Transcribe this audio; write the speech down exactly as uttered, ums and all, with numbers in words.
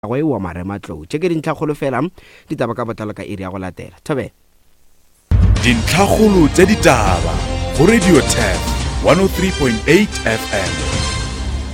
go e wa marematlou tše ke dintlhakgolo fela ditaba ka botlalo ka iri ya go latela Thobela. Dintlhakgolo tše ditaba go Radio Tap one oh three point eight F M.